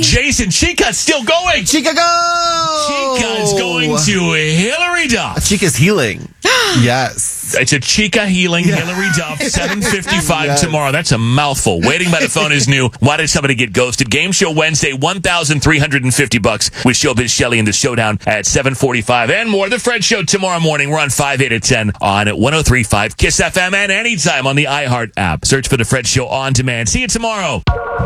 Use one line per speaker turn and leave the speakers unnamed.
Jason, Chica's still going.
Chica, go!
Chica is going to Hillary Duff.
Chica's healing. Yes.
It's a Chica healing Hillary Duff, 7:55 tomorrow. That's a mouthful. Waiting by the phone is new. Why did somebody get ghosted? Game show Wednesday, $1,350 with Showbiz Shelley in the showdown at 7:45 and more. The Fred Show tomorrow morning. We're on 5, 8, and 10 on 103.5 KISS FM and anytime on the iHeart app. Search for the Fred Show on demand. See you tomorrow.